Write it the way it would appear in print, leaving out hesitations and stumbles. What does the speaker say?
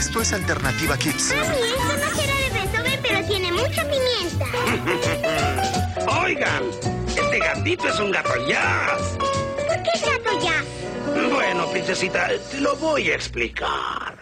Esto es Alternativa Kids. Mami, esto no será de besobe, pero tiene mucha pimienta. Oigan, este gatito es un gato jazz. ¿Por qué gato jazz? Bueno, princesita, te lo voy a explicar.